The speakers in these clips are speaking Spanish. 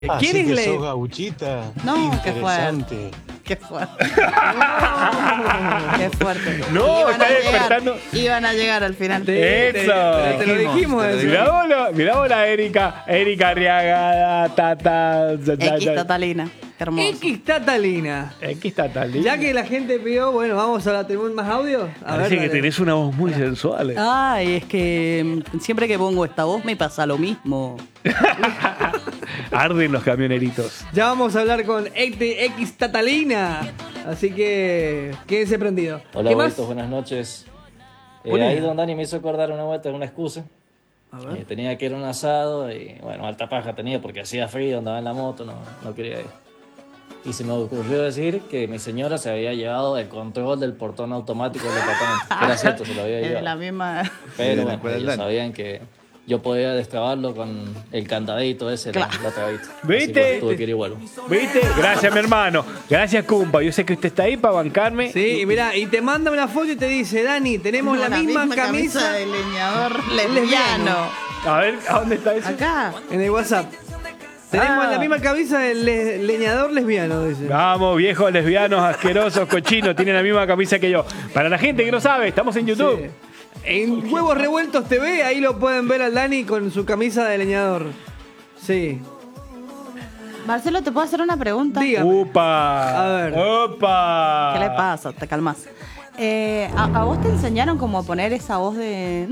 ¿Quién es que la...? sos gauchita. No, qué Interesante. Qué fuerte. Qué fuerte. No, está despertando. Iban a llegar al final. Te lo dijimos. Mirá vos la Erika Arriaga, X Tatalina. Hermoso. X Tatalina. X Tatalina. Ya que la gente pidió, bueno, vamos a ¿tenemos más audio? Parece que tenés una voz muy sensual. Ay, es que siempre que pongo esta voz me pasa lo mismo. Arden los camioneritos. Ya vamos a hablar con X Tatalina. Así que quédense prendidos. Hola, ¿Qué más? abuelitos, buenas noches. Hola. Ahí don Dani me hizo acordar una vuelta, una excusa. A ver. Tenía que ir a un asado y, bueno, alta paja tenía porque hacía frío, andaba en la moto, no quería ir. Y se me ocurrió decir que mi señora se había llevado el control del portón automático del departamento. Que era cierto, se lo había Es llevado. la misma. Pero bueno, ellos sabían que yo podía destrabarlo con el candadito ese, la trabita. ¿Viste? Así que tuve que ir y vuelvo. ¿Viste? Gracias, mi hermano. Gracias, Cumpa. Yo sé que usted está ahí para bancarme. Sí, y mirá, y te manda una foto y te dice, Dani, tenemos la misma camisa de leñador lesbiano. A ver, ¿a dónde está eso? Acá. en el WhatsApp. Tenemos la misma camisa del leñador lesbiano, dice. Vamos, viejos lesbianos, asquerosos, cochinos. Tienen la misma camisa que yo. Para la gente que no sabe, estamos en YouTube. Sí. En Huevos Revueltos TV, ahí lo pueden ver al Dani con su camisa de leñador. Sí. Marcelo, ¿te puedo hacer una pregunta? Dígame. ¡Upa! A ver. ¡Upa! ¿Qué le pasa? Te calmas. ¿A vos te enseñaron cómo a poner esa voz de...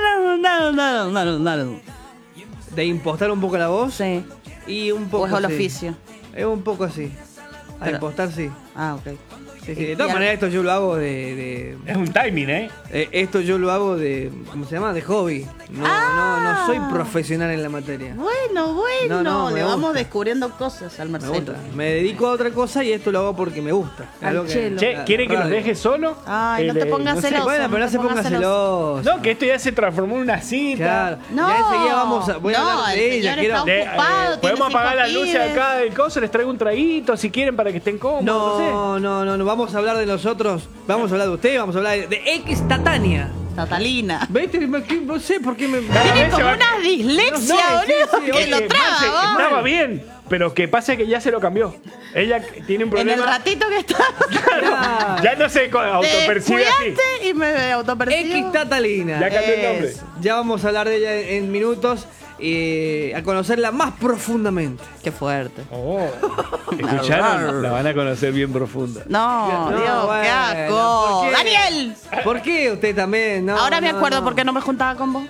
De impostar un poco la voz. Sí. Y un poco ¿O es el sí. oficio? Es un poco así. A Pero- impostar, sí. Ah, ok. Sí, sí. De todas maneras, esto yo lo hago de Es un timing, ¿eh? esto yo lo hago de... ¿Cómo se llama? De hobby. No soy profesional en la materia. Bueno, No, me le vamos gusta. descubriendo cosas al Me Marcelo. gusta. Me dedico a otra cosa y esto lo hago porque me gusta. Es Al algo que- chelo. Che, ¿quiere que nos radio. deje solo? Ay, no te pongas no sé. celoso. Bueno, pero no se ponga celoso. No, que esto ya se transformó en una cita. Claro. No, Ya enseguida voy a hablar el de ella. señor Quiero... está ocupado, tiene podemos 5 apagar las luces pibes. acá del coso, les traigo un traguito si quieren para que estén cómodos. No, vamos a hablar de nosotros. Vamos a hablar de usted, vamos a hablar de X Tatania. Tatalina. ¿Viste? No sé por qué me... Tiene como una dislexia, No, sí, boludo, sí, que oye, lo traba. Marce, vos. estaba bien, pero que pasa que ya se lo cambió. Ella tiene un En el problema. ratito que está. Ya no se autopercibe así. Descuidaste y me autopercibo. X Tatalina. Ya cambió el nombre. Ya vamos a hablar de ella en minutos y a conocerla más profundamente. Qué fuerte. Oh, ¿escucharon? La van a conocer bien profunda. No, No, Dios, bueno, qué asco. ¿por qué? ¡Daniel! ¿Por qué usted también? No, Ahora me no, acuerdo no. por qué no me juntaba con vos.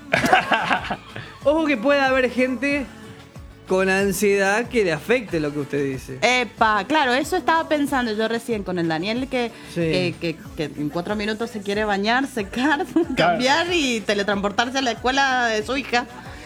Ojo que puede haber gente con ansiedad que le afecte lo que usted dice. Epa, claro, eso estaba pensando yo recién con el Daniel que en 4 minutos se quiere bañar, secar, cambiar y teletransportarse a la escuela de su hija.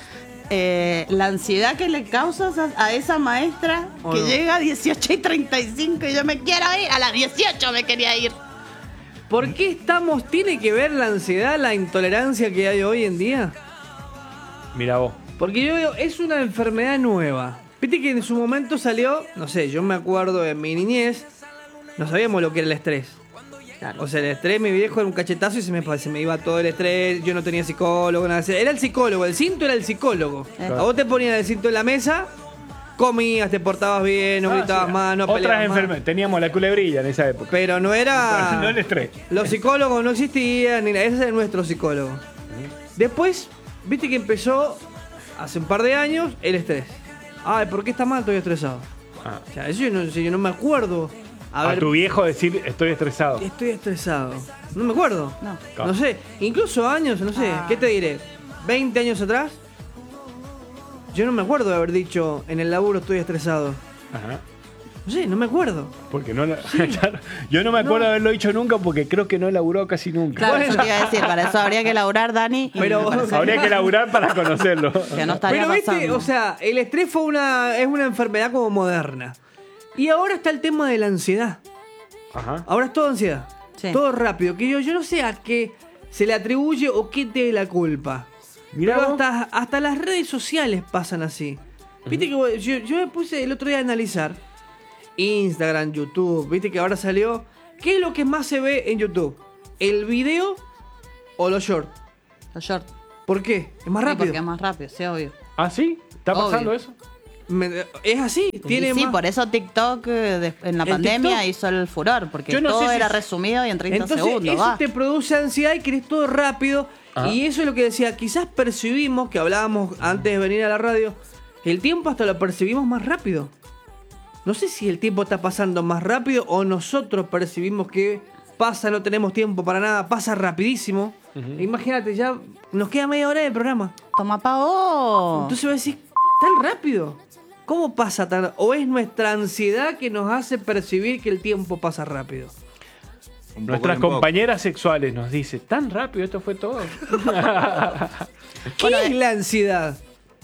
La ansiedad que le causas a esa maestra ¿O que no? llega a 18:35 y yo me quiero ir, a las 18 me quería ir. ¿Por qué tiene que ver la ansiedad, la intolerancia que hay hoy en día? Mira vos. Porque yo digo, es una enfermedad nueva. Viste que en su momento salió, no sé, yo me acuerdo en mi niñez, no sabíamos lo que era el estrés. Claro. O sea, el estrés, mi viejo era un cachetazo y se me iba todo el estrés, yo no tenía psicólogo, nada. Era el psicólogo, el cinto era el psicólogo. A vos te ponían el cinto en la mesa, comías, te portabas bien, no gritabas más, no Otras peleabas más. enfermedades. Teníamos la culebrilla en esa época. Pero no era... No el estrés. Los psicólogos no existían, ni nada. Ese es nuestro psicólogo. Después, viste que empezó, hace un par de años, el estrés. Ay, ¿por qué está mal? Estoy estresado. Ah. O sea, eso yo no me acuerdo. A tu viejo decir estoy estresado. Estoy estresado. No me acuerdo. No. No sé. Incluso años, no sé. ¿Qué te diré? 20 años atrás. Yo no me acuerdo de haber dicho en el laburo estoy estresado. Ajá. No sé, no me acuerdo. Porque no claro, yo no me acuerdo de haberlo dicho nunca porque creo que no laburó casi nunca. Claro, Bueno. eso te iba a decir, para eso habría que laburar, Dani. y Pero- me parece Habría que laburar para conocerlo. que no estaría Pero viste, pasando. o sea, el estrés es una enfermedad como moderna. Y ahora está el tema de la ansiedad. Ajá. Ahora es todo ansiedad. Sí. Todo rápido. Que yo no sé a qué se le atribuye o qué tiene la culpa. Mirá Pero vos. hasta las redes sociales pasan así. Viste que yo me puse el otro día a analizar Instagram, YouTube. Viste que ahora salió. ¿Qué es lo que más se ve en YouTube? ¿El video o los shorts? Los shorts. ¿Por qué? Es más Sí, rápido. porque es más rápido, sí, obvio. ¿Ah, sí? ¿Está pasando Obvio. eso? Es así, tiene Sí, más... por eso TikTok en la ¿El pandemia TikTok? hizo el furor, porque Yo no todo sé si- era resumido y en 30 Entonces segundos. eso va. te produce ansiedad y querés todo rápido. Y eso es lo que decía, quizás percibimos, que hablábamos antes de venir a la radio, el tiempo hasta lo percibimos más rápido. No sé si el tiempo está pasando más rápido o nosotros percibimos que pasa, no tenemos tiempo para nada, pasa rapidísimo. Imagínate, ya nos queda media hora de programa. Toma pavo. Entonces voy a decir, tan rápido. ¿Cómo pasa tan? ¿O es nuestra ansiedad que nos hace percibir que el tiempo pasa rápido? Un poco Nuestras en poco. compañeras sexuales nos dicen, tan rápido, esto fue todo. ¿Qué es la ansiedad?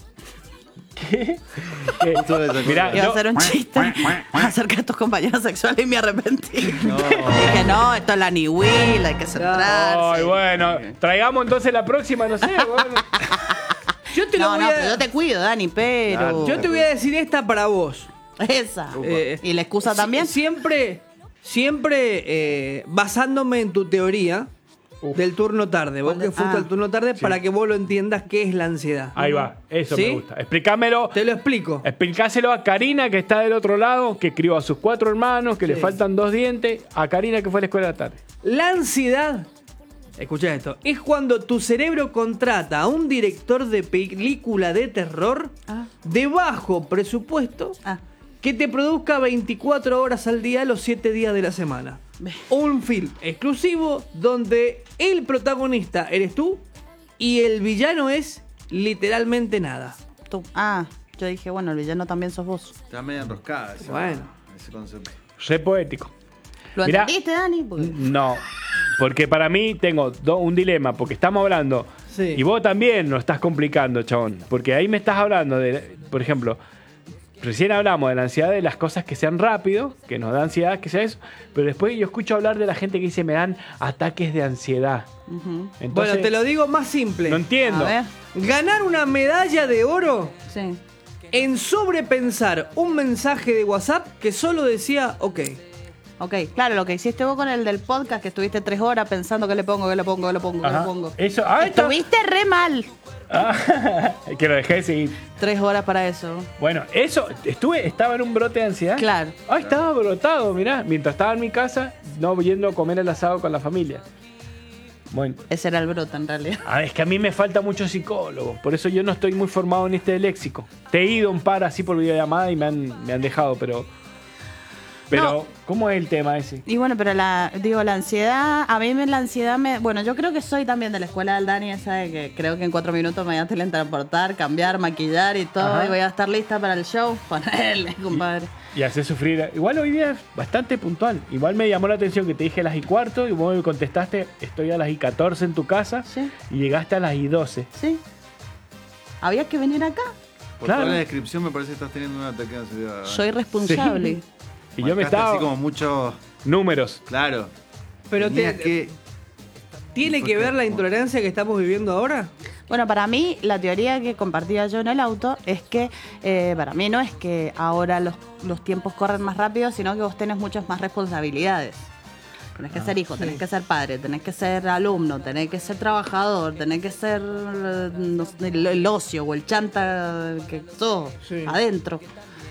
Mirá, Iba a yo- hacer un chiste acerca de tus compañeros sexuales y me arrepentí. Dije, no, esto es la Niwil, hay que centrarse. Ay, bueno, traigamos entonces la próxima, no sé. Bueno. Yo te lo No, voy no, a... pero yo te cuido, Dani, pero... Yo te voy a decir esta para vos. Esa. Eh, ¿Y la excusa también? Siempre basándome en tu teoría del turno tarde. Vos que fuiste al turno tarde para que vos lo entiendas qué es la ansiedad. Ahí va, eso ¿Sí? me gusta. Explícamelo. Te lo explico. Explicáselo a Karina, que está del otro lado, que crió a sus 4 hermanos, que le Sí. faltan 2 dientes. A Karina, que fue a la escuela de la tarde. La ansiedad, escucha esto, es cuando tu cerebro contrata a un director de película de terror de bajo presupuesto Ah. que te produzca 24 horas al día los 7 días de la semana. Un film exclusivo donde el protagonista eres tú y el villano es literalmente nada. Tú. Yo dije, bueno, el villano también sos vos. Está medio enroscada Bueno. ese concepto. Re poético. ¿Lo Mirá. entendiste, Dani? Porque- No, porque para mí tengo un dilema, porque estamos hablando, Sí. y vos también lo estás complicando, chabón, porque ahí me estás hablando de, por ejemplo, recién hablamos de la ansiedad de las cosas que sean rápido, que nos da ansiedad, que sea eso, pero después yo escucho hablar de la gente que dice me dan ataques de ansiedad. Entonces, Bueno, te lo digo más simple. no entiendo. A ver, Ganar una medalla de oro sí. en sobrepensar un mensaje de WhatsApp que solo decía ok. Ok, claro, lo que hiciste vos con el del podcast, que estuviste 3 horas pensando que le pongo, que le pongo, que le pongo, que Ajá. le pongo. Eso, ahí está. Estuviste re mal. Que lo dejé de seguir. 3 horas para eso. Bueno, eso, estaba en un brote de ansiedad. Claro. Ah, estaba brotado, mirá. Mientras estaba en mi casa, no yendo a comer el asado con la familia. Bueno, Ese era el brote, en realidad. es que a mí me falta mucho psicólogo. Por eso yo no estoy muy formado en este léxico. Te he ido un par así por videollamada y me han dejado, pero... No. ¿Cómo es el tema ese? Y bueno, pero la ansiedad, a mí la ansiedad bueno, yo creo que soy también de la escuela del Dani, esa de que creo que en 4 minutos me voy a teletransportar, cambiar, maquillar y todo, Ajá. y voy a estar lista para el show. Ponerle, compadre. Y hacer sufrir. Igual hoy día es bastante puntual. Igual me llamó la atención que te dije a las y cuarto y vos me contestaste, estoy a las y 14 en tu casa. Sí. Y llegaste a las y 12. Sí. Había que venir acá. Por Claro. toda la descripción me parece que estás teniendo un ataque de ansiedad. Soy responsable. Y yo me Marcaste estaba... así como muchos... Números. Claro. Pero Tenías que... ¿tiene que ver la intolerancia que estamos viviendo ahora? Bueno, para mí, la teoría que compartía yo en el auto es que, para mí no es que ahora los tiempos corren más rápido, sino que vos tenés muchas más responsabilidades. Tenés que ser hijo, tenés que ser padre, tenés que ser alumno, tenés que ser trabajador, tenés que ser no sé, el ocio o el chanta que sos Sí. adentro.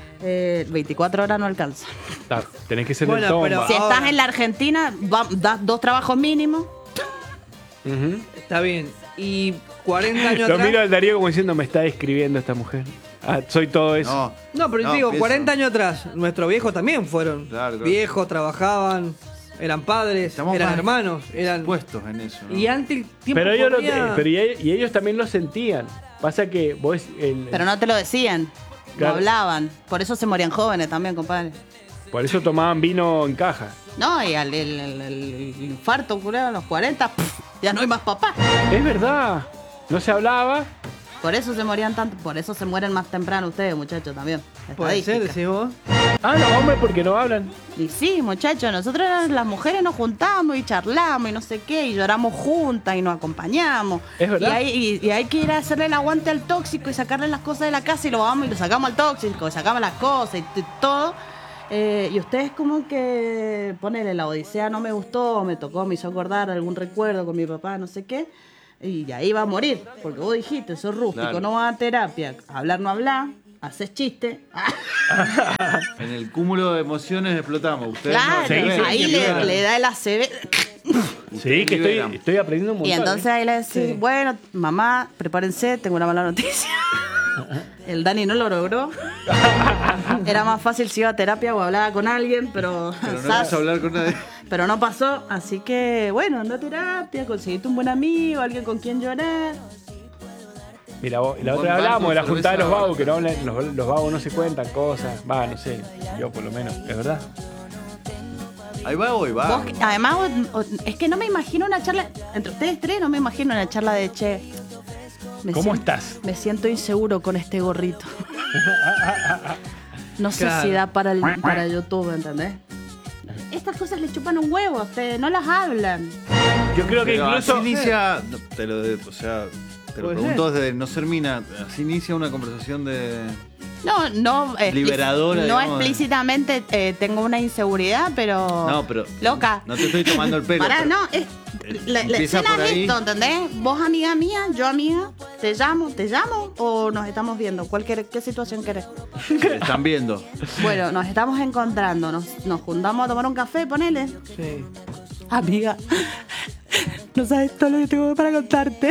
24 horas no alcanza. Claro, tenés que ser Bueno, el tomba. pero- Si Ahora. estás en la Argentina, das 2 trabajos mínimos. Ujú. Está bien. Y 40 años Lo atrás... miro al Darío como diciendo, me está describiendo esta mujer. Soy todo eso. No, pero yo digo, pienso. 40 años atrás, nuestros viejos también fueron. Claro. Viejos, trabajaban, eran padres, Estamos eran más hermanos, eran... puestos en eso, ¿no? Y antes el tiempo Pero ellos, corría- y ellos también lo sentían. Pasa que vos... Pero no te lo decían, Claro. no hablaban. Por eso se morían jóvenes también, compadre. Por eso tomaban vino en caja. No, y el infarto, curado a los 40, ya no hay más papá. Es verdad. No se hablaba. Por eso se morían tanto, por eso se mueren más temprano ustedes, muchachos, también. Puede ser, Estadística. decís vos. Los hombres porque no hablan. Y sí, muchachos, nosotros las mujeres nos juntamos y charlamos y no sé qué, y lloramos juntas y nos acompañamos. Es verdad. Y hay que ir a hacerle el aguante al tóxico y sacarle las cosas de la casa y lo vamos y lo sacamos al tóxico, y sacamos las cosas y todo. Y ustedes como que ponele la odisea no me gustó, me tocó, me hizo acordar algún recuerdo con mi papá, no sé qué. Y ahí va a morir, porque vos dijiste, sos rústico, Claro. no vas a terapia, hablar no hablar, haces chiste. En el cúmulo de emociones explotamos. Ustedes Claro, no se ven, ahí se le liberan. da el ACV. Sí, que liberan. estoy aprendiendo un Y montón. entonces ahí le decís, Sí. bueno, mamá, prepárense, tengo una mala noticia. El Dani no lo logró. Era más fácil si iba a terapia o hablaba con alguien, pero Pero no vas a hablar con nadie. pero no pasó. Así que, bueno, anda a terapia, conseguiste un buen amigo, alguien con quien llorar. Mira, vos, la Un otra buen hablábamos de la barco, juntada de los cerveza. vagos, que no hablan, los vagos no se cuentan cosas. Va, no sé, yo por lo menos, es verdad. Ahí va, hoy va. Vos, además, es que no me imagino una charla, entre ustedes tres, no me imagino una charla de che. ¿Cómo estás? Me siento inseguro con este gorrito. No sé Claro. si da para YouTube, ¿entendés? Estas cosas le chupan un huevo a ustedes, no las hablan. Yo creo que Pero incluso. así inicia, no, te lo Puede pregunto desde no ser mina, así inicia una conversación de... No, Liberadora, no digamos. explícitamente tengo una inseguridad, pero. No, pero Loca. no te estoy tomando el pelo. Pará, pero- no, es. La empieza escena por es ahí. esto, ¿entendés? Vos amiga mía, yo amiga, te llamo o nos estamos viendo. ¿Qué situación querés? Se están viendo. Bueno, nos estamos encontrando, nos juntamos a tomar un café, ponele. Sí. Amiga, no sabes todo lo que tengo para contarte.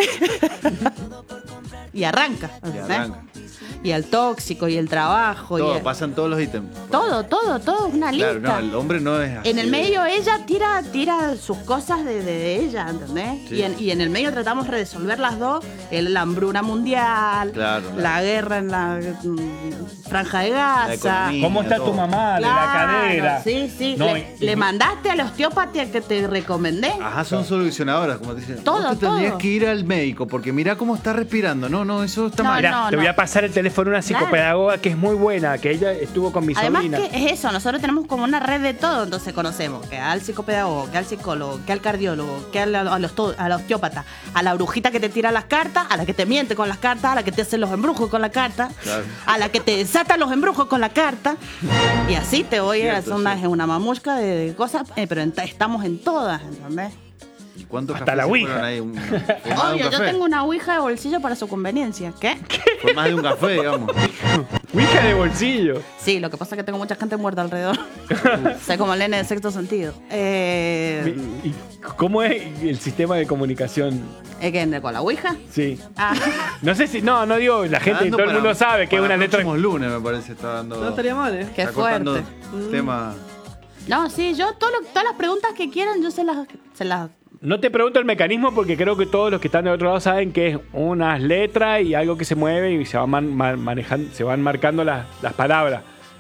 Y arranca. Y ¿entendés? arranca. Y el tóxico y el trabajo. Todo, y pasan todos los ítems. todo, una lista. Claro, no, el hombre no es así. En el medio ella tira sus cosas de ella, ¿entendés? Sí. Y en el medio tratamos de resolver las dos, la hambruna mundial, Claro, la guerra en la franja de Gaza. economía. ¿Cómo está tu todo. mamá de la Claro, cadera? Sí, sí. No, le mandaste al osteópata que te recomendé. Ajá, son solucionadoras, como te dicen. Todo, Vos te tendrías todo. que ir al médico, porque mirá cómo está respirando. No, eso está No, mal. Mirá, no, te voy no. a pasar el teléfono a una psicopedagoga que es muy buena, que ella estuvo con mi Además sobrina. que es eso, nosotros tenemos como una red de todo, entonces conocemos que al psicopedagogo, que al psicólogo, que al cardiólogo, que al osteópata, a la brujita que te tira las cartas, a la que te miente con las cartas, a la que te hace los embrujos con la carta, Claro. a la que te desata los embrujos con la carta, y así te voy a hacer Cierto, sí. una mamusca de cosas, pero estamos en todas, ¿entendés? ¿Y cuántos Hasta cafés la se ouija. fueron ahí? ¿Fue más de un Obvio, yo café? tengo una ouija de bolsillo para su conveniencia. ¿Qué? Fue más de un café, digamos. Ouija de bolsillo. Sí, lo que pasa es que tengo mucha gente muerta alrededor. Soy como el nene de sexto sentido. ¿Y cómo es el sistema de comunicación? ¿Con la ouija? Sí. Ah. No sé si. No digo, la gente, Dando todo el para- mundo sabe que es para una letra. próximos lunes, me parece, está dando. No estaría mal, ¿eh? Qué está cortando fuerte. temas. No, sí, yo todas las preguntas que quieran, yo se las. No te pregunto el mecanismo porque creo que todos los que están de otro lado saben que es unas letras y algo que se mueve y se van manejando, se van marcando las palabras.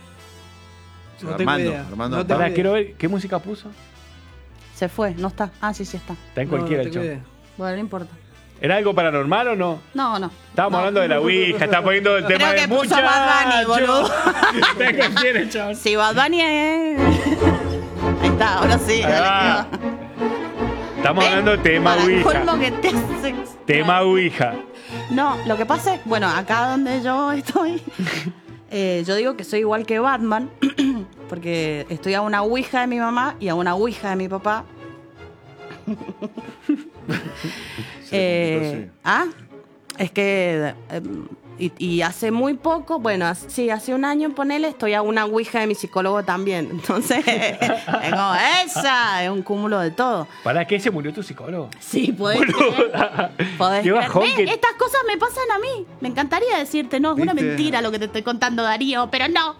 No tengo idea. Armando. No tengo Ahora idea. quiero ver qué música puso. Se fue, no está. Ah, sí, sí está. Está en No, cualquiera no el tengo show. idea. Bueno, no importa. ¿Era algo paranormal o no? No. Estábamos No. hablando de la Ouija, está poniendo el tema Creo de que puso Bad Bunny, boludo. Está en cualquiera el show. Sí, Bad Bunny es. Ahí está, ahora sí. Ahí va. Estamos ¿Ven? hablando de tema Para Ouija. colmo que te hace- Tema Ouija. No, lo que pasa es, bueno, acá donde yo estoy, yo digo que soy igual que Batman, porque estoy a una ouija de mi mamá y a una ouija de mi papá. Sí. Es que y hace muy poco, bueno, sí, hace un año, ponele, estoy a una ouija de mi psicólogo también. Entonces, es como esa, es un cúmulo de todo. ¿Para qué se murió tu psicólogo? Sí, podés creer. Podés Qué creer. bajón Ve, que- estas cosas me pasan a mí. Me encantaría decirte, no, es una ¿Viste? mentira lo que te estoy contando, Darío, pero no.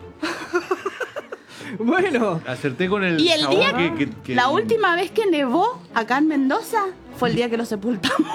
Bueno, Acerté con el Y el chabón día, que- la última vez que nevó acá en Mendoza fue el día que lo sepultamos.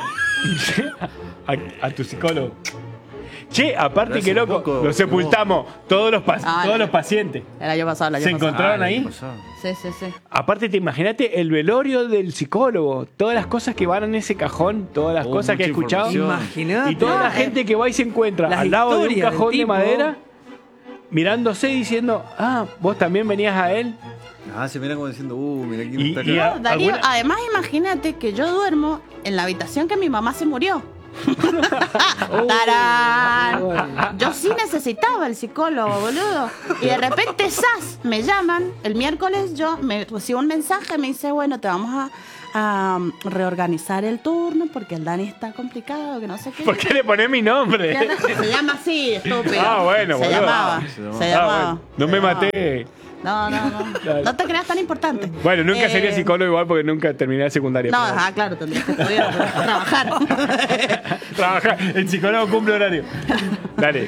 A tu psicólogo. Che, aparte Pero que hace loco, poco lo sepultamos, todos los Ah, no. pacientes. El año pasado, el año ¿Se pasado. encontraron Ah, ahí? el año pasado. Sí, sí, sí. Aparte, te imagínate el velorio del psicólogo, todas las cosas que van en ese cajón, todas las Oh, cosas que he mucha escuchado. información. imagínate. Y toda la No, gente que va y se encuentra las al lado de un historias del cajón de tipo. madera, mirándose y diciendo, vos también venías a él. Ah, se miran como diciendo, mira quién Y- está y acá. a- Darío, alguna- además imagínate que yo duermo en la habitación que mi mamá se murió. ¡Tarán! Yo sí necesitaba el psicólogo, boludo. Y de repente, ¡zas! Me llaman. El miércoles yo me recibo un mensaje. Me dice, bueno, te vamos a reorganizar el turno porque el Dani está complicado, que no sé qué. ¿Por qué le pones mi nombre? Se llama así, estúpido. Ah, bueno, se boludo. llamaba. Se llamaba. Bueno. No se me llamaba. maté. No. No te creas tan importante. Bueno, nunca sería psicólogo igual porque nunca terminé la secundaria. No, pero- claro, tendrías que estudiar, trabajar. Trabajar. El psicólogo cumple horario. Dale.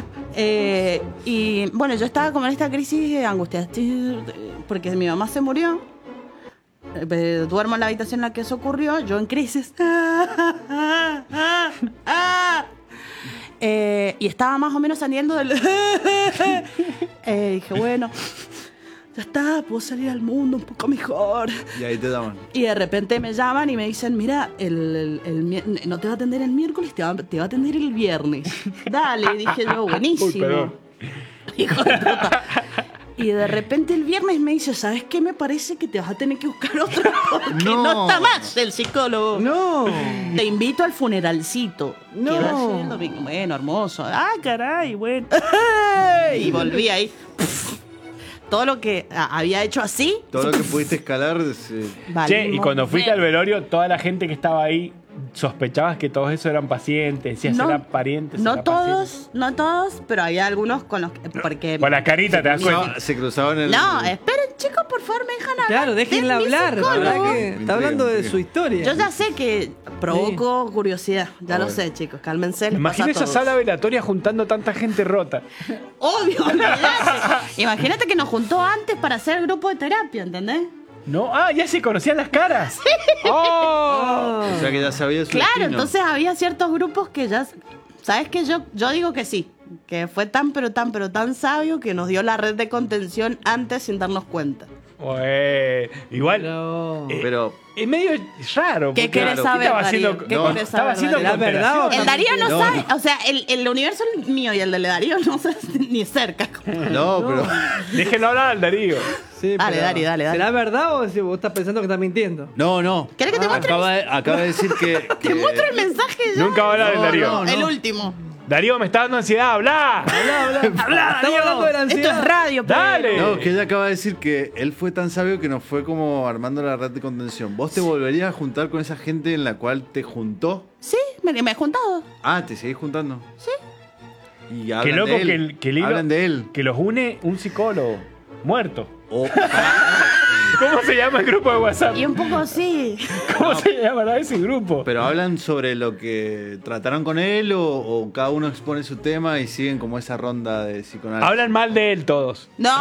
Y bueno, yo estaba como en esta crisis de angustia porque mi mamá se murió. Duermo en la habitación en la que eso ocurrió, yo en crisis. Y estaba más o menos saliendo del... Dije, bueno, ya está, puedo salir al mundo un poco mejor. Y ahí te daban. Y de repente me llaman y me dicen, mira, no te va a atender el miércoles, te va a atender el viernes. Dale, dije yo, buenísimo. Uy, perdón. Hijo de puta. Y de repente el viernes me dice, ¿sabes qué? Me parece que te vas a tener que buscar otro porque no está más el psicólogo. No. Te invito al funeralcito. No. Que va a ser el domingo. Bueno, hermoso. Ah, caray, bueno. Y volví ahí. Todo lo que había hecho así. Todo lo que pudiste escalar. Che, y cuando fuiste al ver velorio, toda la gente que estaba ahí, ¿sospechabas que todos esos eran pacientes? Decías, ¿eran parientes? No ¿eran no todos, pero había algunos con los que... Porque, Con la carita te das cuenta. Se cruzaban el. no, esperen, chicos, por favor, me dejan hablar. Claro, déjenla de mi hablar. La psicólogo. verdad que está hablando de su historia. Yo ya sé que provoco curiosidad. Ya lo sé, chicos. Cálmense. les Imagina pasa a esa todos. sala velatoria juntando tanta gente rota. Obvio, olvidate. Imagínate que nos juntó antes para hacer grupo de terapia, ¿entendés? No, ya se conocían las caras. ¡Oh! O sea que ya sabía su Claro, destino. entonces había ciertos grupos que ya... ¿Sabes qué? Yo digo que sí. Que fue tan sabio que nos dio la red de contención antes sin darnos cuenta. Igual, No. Pero. es medio raro. ¿Qué porque- querés claro, saber, estaba Darío? haciendo- ¿Qué no, querés estaba saber, haciendo Darío? ¿La verdad o El Darío no No, sabe, o sea, el universo mío y el de Darío no se ni cerca. No, pero. Déjenlo hablar al Darío. Sí, Dale, pero dale. ¿será verdad o si vos estás pensando que estás mintiendo? No. ¿Querés que te muestre? Acaba de decir que. Te muestro el mensaje ya. Nunca va a hablar el Darío. no. El último. Darío, me está dando ansiedad. ¡Habla! Estamos hablando de la Esto ansiedad. es radio, pero- ¡Dale! No, que ella acaba de decir que él fue tan sabio que nos fue como armando la red de contención. ¿Vos te volverías a juntar con esa gente en la cual te juntó? Sí, me he juntado. Ah, ¿te seguís juntando? Sí. Y Qué hablan loco de él. que el hilo- Hablan de él. que los une un psicólogo muerto. O- ¿Cómo se llama el grupo de WhatsApp? Y un poco sí. ¿Cómo se llamará ese grupo? pero hablan sobre lo que trataron con él o cada uno expone su tema y siguen como esa ronda de psicoanálisis. Hablan mal de él todos. No.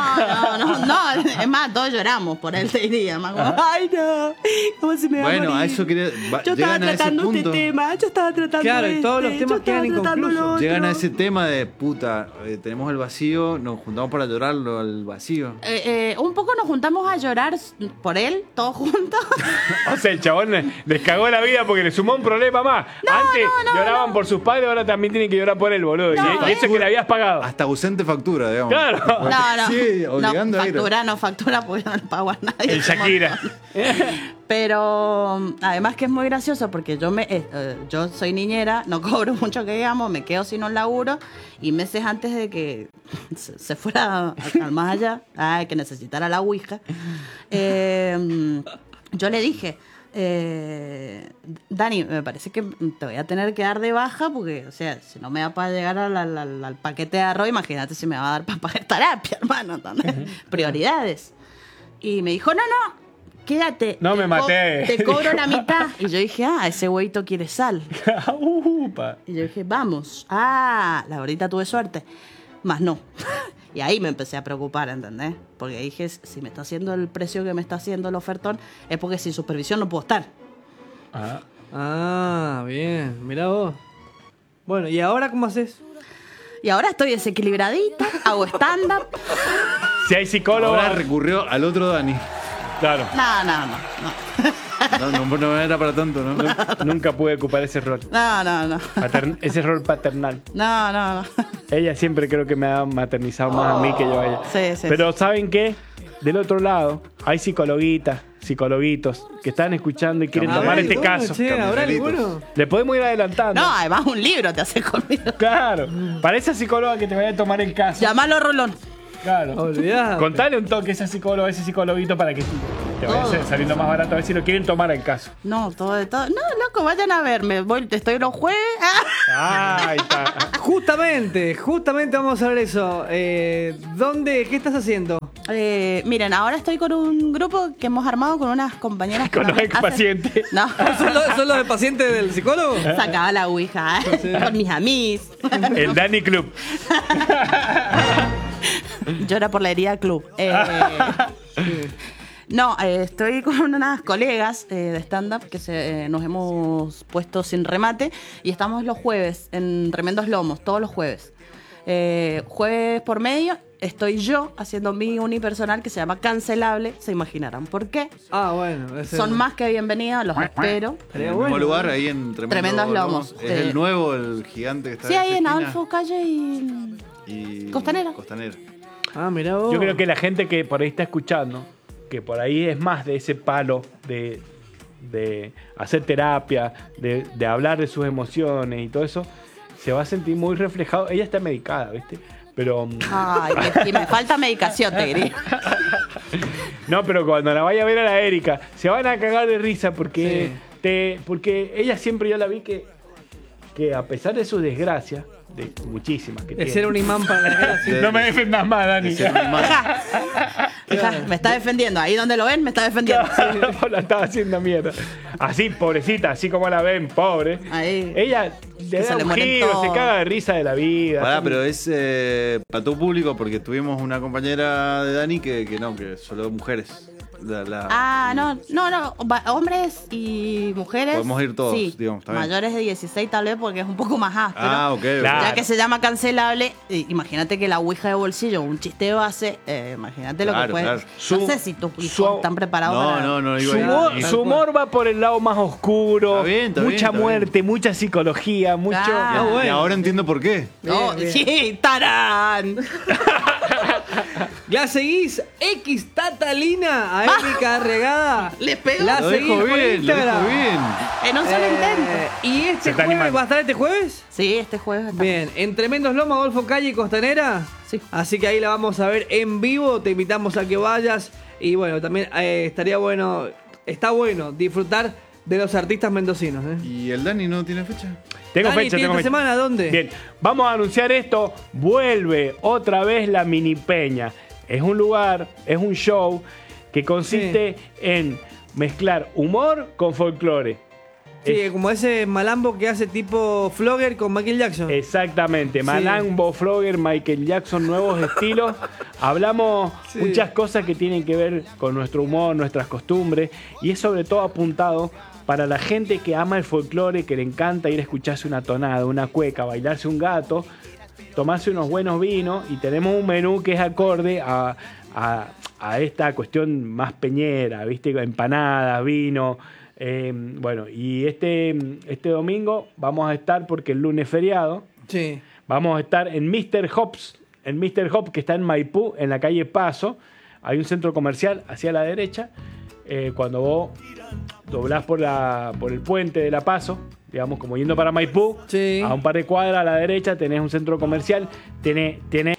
Es más, todos lloramos por él, te diría. Más como, ay, no. ¿Cómo se me va a Bueno, morir? a eso quería. Yo estaba Llegan a ese tratando este punto. tema, yo estaba tratando Claro, y todos los este, temas yo estaba quedan tratando inconclusos. lo otro. Llegan a ese tema de puta, tenemos el vacío, nos juntamos para llorarlo al vacío. Un poco nos juntamos a llorar por él, todos juntos. O sea, el chabón les cagó la vida porque le sumó un problema más. Antes lloraban por sus padres, ahora también tienen que llorar por él, boludo. No, y eso que le habías pagado. Hasta ausente factura, digamos. Claro. No. Sí, obligando a ir. No factura porque no le pago a nadie. El Shakira. Pero además que es muy gracioso porque yo soy niñera, no cobro mucho que digamos, me quedo sin un laburo y meses antes de que se fuera al más allá, que necesitara la ouija, yo le dije, Dani, me parece que te voy a tener que dar de baja porque, o sea, si no me da para llegar al paquete de arroz, imagínate si me va a dar para pagar terapia, hermano, ¿entendés? Prioridades. Y me dijo, no, quédate. No me maté. Te cobro la mitad. Y yo dije, ese güeyito quiere sal. Upa. Y yo dije, vamos. La verdad tuve suerte. Más no. Y ahí me empecé a preocupar, ¿entendés? Porque dije, si me está haciendo el precio que me está haciendo el ofertón, es porque sin supervisión no puedo estar. Ah, bien. Mirá vos. Bueno, ¿y ahora cómo haces? Y ahora estoy desequilibradita, hago stand-up. Si hay psicólogo. Ahora recurrió al otro Dani. Claro. No era para tanto, ¿no? Nunca pude ocupar ese rol. No. Ese rol paternal. No. Ella siempre creo que me ha maternizado más a mí que yo a ella. Sí. Pero ¿saben qué? Del otro lado hay psicologuitas psicologuitos que están escuchando y quieren A tomar ver, este ¿cómo, caso. che? ¿Habrá Camineritos. alguno? Le podemos ir adelantando. No, además un libro te hace conmigo. Claro. Para esa psicóloga que te vaya a tomar el caso. Llámalo Rolón. Claro. Olvidá. Contale un toque a esa psicóloga, a ese psicologuito para que te vaya saliendo más barato a ver si lo quieren tomar el caso. No, todo de todo. No, loco, vayan a verme. Estoy los jueves. Ahí está. Justamente vamos a ver eso. ¿Dónde? ¿Qué estás haciendo? Miren, ahora estoy con un grupo que hemos armado con unas compañeras. Con nos los expacientes. No, ¿Son los de pacientes del psicólogo? sacaba la ouija, con mis amigos. El Dani Club. Llora por la herida club. No, estoy con unas colegas de stand-up que nos hemos puesto sin remate y estamos los jueves en Tremendos Lomos, todos los jueves. Jueves por medio estoy yo haciendo mi unipersonal que se llama Cancelable, se imaginarán por qué. Ah, bueno. Son más que bienvenidos, los espero. En el bueno. mismo lugar, ahí en Tremendos Lomos. Es el nuevo, el gigante que está Sí, en ahí esa en esquina. Alfo, Calle Y Costanera. Ah, mirá vos. Yo creo que la gente que por ahí está escuchando, que por ahí es más de ese palo de hacer terapia, de hablar de sus emociones y todo eso, se va a sentir muy reflejado. Ella está medicada, ¿viste? Pero Ay, que me falta medicación, te diría. no, pero cuando la vaya a ver a la Erika, se van a cagar de risa porque porque ella siempre yo la vi que a pesar de su desgracia, de muchísimas que De tiene. ser un imán para la desgracia. No me defendas más, Dani. Fija, me está defendiendo. Ahí donde lo ven, me está defendiendo. La estaba haciendo mierda. Así, pobrecita, así como la ven, pobre. Ahí. Ella le se da le un mueren giro, se todos. caga de risa de la vida. Pará, pero es para todo público porque tuvimos una compañera de Dani que solo mujeres. No. Hombres y mujeres. Podemos ir todos, sí, digamos, está bien. mayores de 16 tal vez porque es un poco más áspero. Ah, ok. Claro. Ya que se llama Cancelable, imagínate que la ouija de bolsillo, un chiste de base, imagínate lo que Claro, puede. claro. No sé si tus hijos están preparados para. No, iba a ir. Su humor va por el lado más oscuro, Está bien, mucha está muerte, mucha psicología, mucho. Ah, Y bueno. ahora entiendo por qué. No, Bien, bien. sí, tarán. La seguís X Tatalina a Erika Regada. Les pego. La Lo seguís dejo por bien, lo Instagram. dejo bien. En un solo intento. ¿Y Se este está jueves animando. va a estar este jueves? Sí, este jueves está. Bien, en Tremendos Lomos, Adolfo Calle y Costanera. Sí. Así que ahí la vamos a ver en vivo. Te invitamos a que vayas. Y bueno, también está bueno disfrutar de los artistas mendocinos. ¿Y el Dani no tiene fecha? Tengo Dani, fecha, ¿tiene tengo esta fecha. semana dónde? Bien, vamos a anunciar esto. Vuelve otra vez la Mini Peña. Es un lugar, es un show que consiste en mezclar humor con folclore. Sí, como ese malambo que hace tipo Flogger con Michael Jackson. Exactamente, Malambo, Flogger, Michael Jackson, nuevos estilos. Hablamos Sí. muchas cosas que tienen que ver con nuestro humor, nuestras costumbres, y es sobre todo apuntado para la gente que ama el folclore, que le encanta ir a escucharse una tonada, una cueca, bailarse un gato, tomarse unos buenos vinos, y tenemos un menú que es acorde a esta cuestión más peñera, ¿viste? Empanadas, vino. Bueno, y este domingo vamos a estar, porque el lunes es feriado, Sí. vamos a estar en Mr. Hops, que está en Maipú, en la calle Paso. Hay un centro comercial hacia la derecha. Cuando vos doblás por el puente de la Paso, digamos, como yendo para Maipú, Sí. a un par de cuadras a la derecha tenés un centro comercial, tenés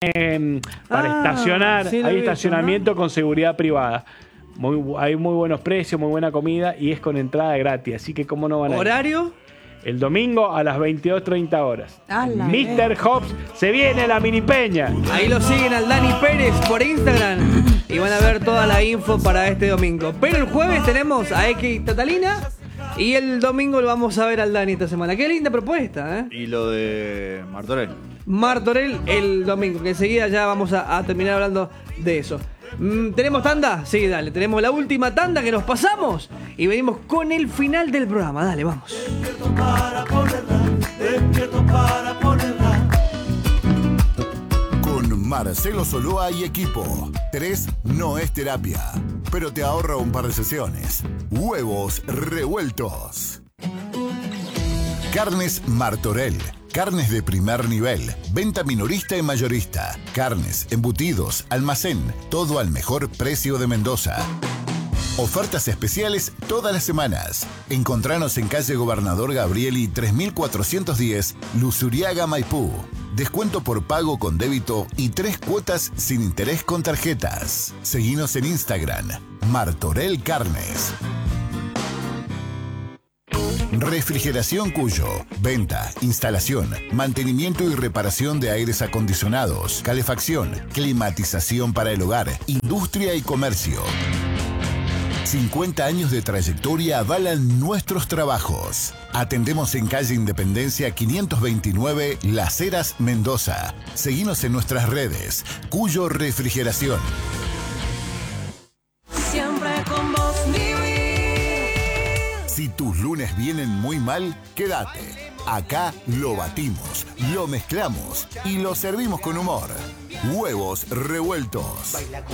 para estacionar, sí, lo hay he visto, estacionamiento con seguridad privada. Hay muy buenos precios, muy buena comida y es con entrada gratis, así que cómo no van a ir. ¿Horario? El domingo a las 22:30 horas. A la Mr. Hops, se viene la mini peña. Ahí lo siguen al Dani Pérez por Instagram y van a ver toda la info para este domingo. Pero el jueves tenemos a X Tatalina y el domingo lo vamos a ver al Dani esta semana. Qué linda propuesta, ¿eh? Y lo de Martorell. Martorell el domingo, que enseguida ya vamos a terminar hablando de eso. ¿Tenemos tanda? Sí, dale. Tenemos la última tanda que nos pasamos y venimos con el final del programa. Dale, vamos. Con Marcelo Soloa y equipo. 3 no es terapia, pero te ahorra un par de sesiones. Huevos revueltos. Carnes Martorell. Carnes de primer nivel. Venta minorista y mayorista. Carnes, embutidos, almacén. Todo al mejor precio de Mendoza. Ofertas especiales todas las semanas. Encontranos en calle Gobernador Gabrieli 3410, Luzuriaga, Maipú. Descuento por pago con débito y 3 cuotas sin interés con tarjetas. Seguinos en Instagram, Martorell Carnes. Refrigeración Cuyo. Venta, instalación, mantenimiento y reparación de aires acondicionados, calefacción, climatización para el hogar, industria y comercio. 50 años de trayectoria avalan nuestros trabajos. Atendemos en calle Independencia 529, Las Heras, Mendoza. Seguinos en nuestras redes. Cuyo Refrigeración. Siempre con vos vivir. Si tus lunes vienen muy mal, quédate. Acá lo batimos, lo mezclamos y lo servimos con humor. Huevos revueltos.